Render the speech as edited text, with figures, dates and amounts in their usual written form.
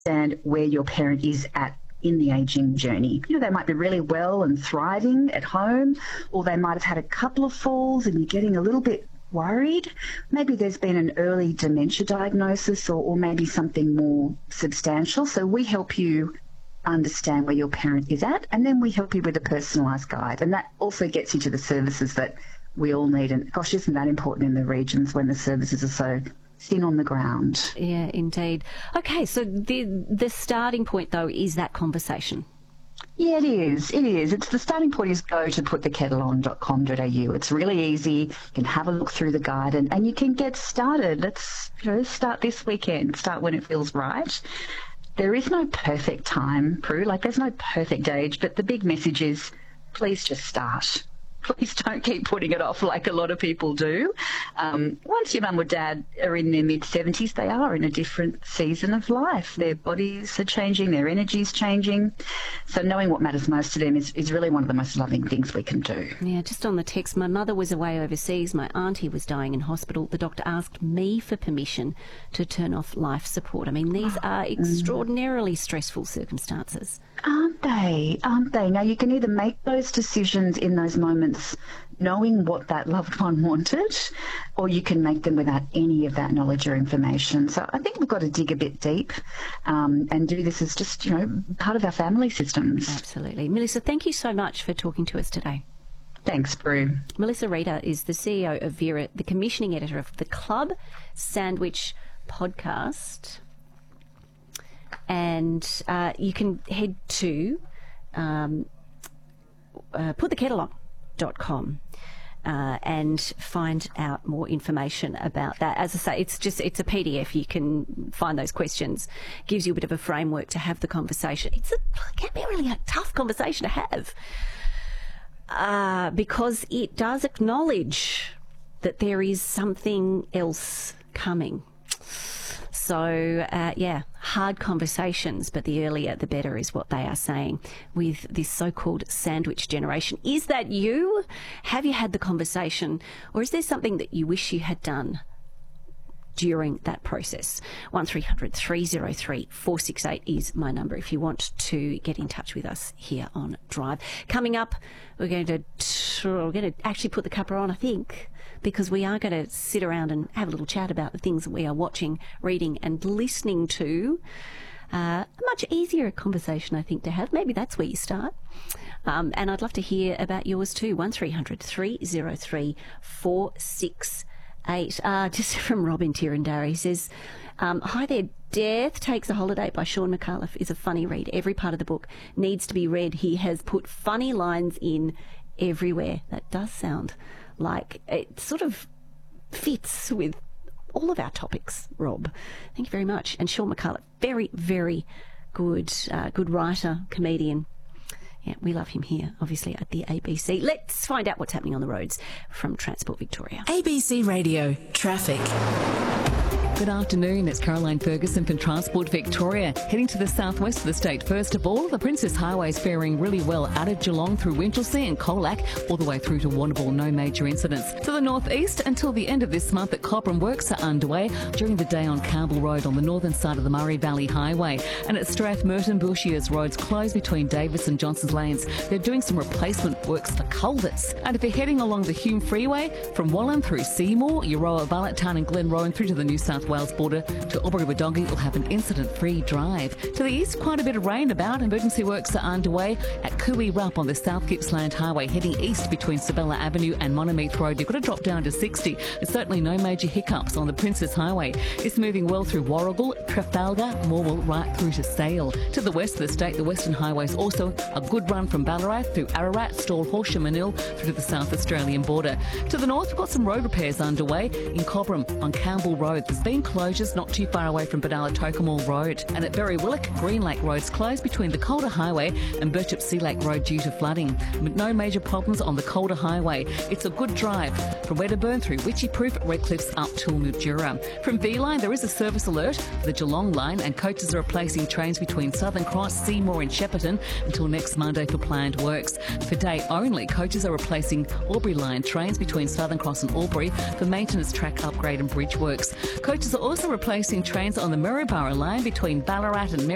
understand where your parent is at in the ageing journey. You know, they might be really well and thriving at home, or they might have had a couple of falls and you're getting a little bit worried. Maybe there's been an early dementia diagnosis or maybe something more substantial. So we help you understand where your parent is at, and then we help you with a personalised guide. And that also gets you to the services that we all need. And gosh, isn't that important in the regions when the services are so thin on the ground? Yeah, indeed. Okay, so the starting point, though, is that conversation. Yeah, it is. It is. It's the starting point is go to putthekettleon.com.au. It's really easy. You can have a look through the guide and you can get started. Let's start this weekend. Start when it feels right. There is no perfect time, Prue. Like, there's no perfect age, but the big message is please just start. Please don't keep putting it off like a lot of people do. Once your mum or dad are in their mid-70s, they are in a different season of life. Their bodies are changing, their energy's changing. So knowing what matters most to them is really one of the most loving things we can do. Yeah, just on the text, my mother was away overseas. My auntie was dying in hospital. The doctor asked me for permission to turn off life support. I mean, these are extraordinarily stressful circumstances. Aren't they? Aren't they? Now, you can either make those decisions in those moments knowing what that loved one wanted, or you can make them without any of that knowledge or information. So I think we've got to dig a bit deep and do this as just, part of our family systems. Absolutely. Melissa, thank you so much for talking to us today. Thanks, Prue. Melissa Reader is the CEO of Vera, the commissioning editor of the Club Sandwich podcast. And you can head to putthekettleon.com and find out more information about that. As I say, it's a PDF. You can find those questions. Gives you a bit of a framework to have the conversation. It can be really a tough conversation to have because it does acknowledge that there is something else coming. So, hard conversations, but the earlier the better is what they are saying with this so-called sandwich generation. Is that you? Have you had the conversation, or is there something that you wish you had done during that process? 1300 303 468 is my number if you want to get in touch with us here on Drive. Coming up, we're going to actually put the cuppa on, I think, because we are going to sit around and have a little chat about the things that we are watching, reading and listening to. A much easier conversation, I think, to have. Maybe that's where you start. And I'd love to hear about yours too. 1300 303 468. Just from Robin Tirandara, he says, hi there, Death Takes a Holiday by Sean McAuliffe is a funny read. Every part of the book needs to be read. He has put funny lines in everywhere. That does sound like it sort of fits with all of our topics, Rob. Thank you very much. And Sean McAuliffe, very, very good writer, comedian. Yeah, we love him here, obviously, at the ABC. Let's find out what's happening on the roads from Transport Victoria. ABC Radio Traffic. Good afternoon, it's Caroline Ferguson from Transport Victoria. Heading to the southwest of the state, first of all, the Princess Highway is faring really well out of Geelong through Winchelsea and Colac, all the way through to Warrnambool, no major incidents. To the northeast, until the end of this month, at Cobram, works are underway during the day on Campbell Road on the northern side of the Murray Valley Highway. And at Strathmerton, Bushiers roads closed between Davis and Johnson's Lanes. They're doing some replacement works for culverts. And if you're heading along the Hume Freeway, from Wallan through Seymour, Euroa, Ballotown and Glenroe and through to the New South Wales border to Albury-Wodonga, you'll have an incident-free drive. To the east, quite a bit of rain about. Emergency works are underway at Cooey-Rupp on the South Gippsland Highway, heading east between Sabella Avenue and Monomeath Road. You've got to drop down to 60. There's certainly no major hiccups on the Princess Highway. It's moving well through Warragul, Trafalgar, Morwell, right through to Sale. To the west of the state, the Western Highway is also a good run from Ballarat through Ararat, Stawell, Horsham, Manil through to the South Australian border. To the north, we've got some road repairs underway in Cobram on Campbell Road. There's been closures not too far away from Benalla Tocumwal Road. And at Berrywillock, Green Lake Road's closed between the Calder Highway and Birchip Sea Lake Road due to flooding. But no major problems on the Calder Highway. It's a good drive from Wedderburn through Witchyproof, Redcliffs up to Mildura. From V-Line, there is a service alert for the Geelong line and coaches are replacing trains between Southern Cross, Seymour and Shepparton until next Monday for planned works. For day only, coaches are replacing Albury line trains between Southern Cross and Albury for maintenance, track upgrade and bridge works. Coaches are also replacing trains on the Maryborough line between Ballarat and